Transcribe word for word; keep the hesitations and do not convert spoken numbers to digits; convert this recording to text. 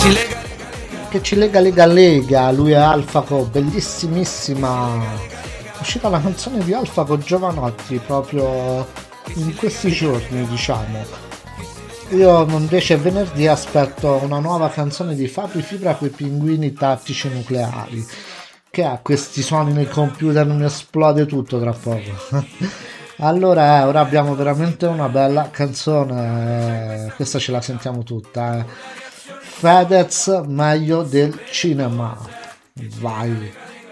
che ci lega lega lega, lui è Alfaco, bellissimissima, è uscita la canzone di Alfaco Giovanotti proprio in questi giorni, diciamo. Io invece venerdì aspetto una nuova canzone di Fabri Fibra con i pinguini tattici nucleari, che ha questi suoni nel computer, non esplode tutto tra poco. Allora, eh, ora abbiamo veramente una bella canzone, eh, questa ce la sentiamo tutta, eh. Fedez, meglio del cinema. Vai.